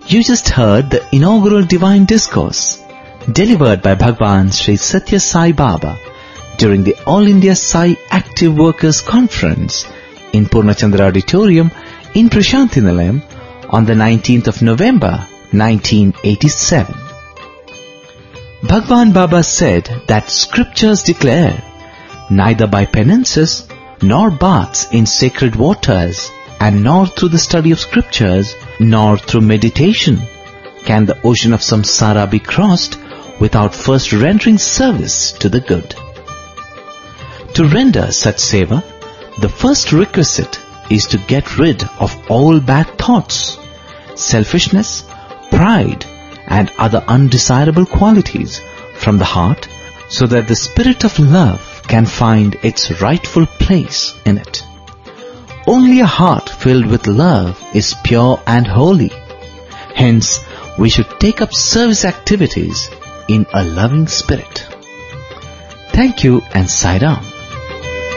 You just heard the inaugural Divine Discourse delivered by Bhagwan Sri Satya Sai Baba during the All India Sai Active Workers Conference in Purnachandra Auditorium in Prashanthi Nilayam on the 19th of November 1987. Bhagwan Baba said that scriptures declare, neither by penances nor baths in sacred waters, and nor through the study of scriptures, nor through meditation, can the ocean of samsara be crossed without first rendering service to the good. To render such seva, the first requisite is to get rid of all bad thoughts, selfishness, pride, and other undesirable qualities from the heart, so that the spirit of love can find its rightful place in it. Only a heart filled with love is pure and holy. Hence, we should take up service activities in a loving spirit. Thank you and Sai Ram.